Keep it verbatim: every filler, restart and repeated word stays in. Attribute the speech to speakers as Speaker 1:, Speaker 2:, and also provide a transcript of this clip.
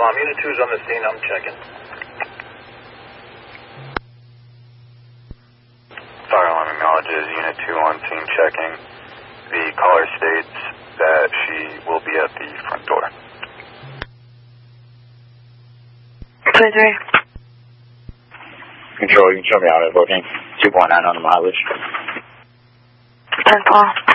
Speaker 1: alarm. Unit two's on the scene. I'm checking.
Speaker 2: Fire alarm acknowledges Unit two on scene checking. The caller states that she will be at the front door.
Speaker 3: twenty-three.
Speaker 4: Control, you can show me out at booking. two point nine on the mileage.
Speaker 3: ten four.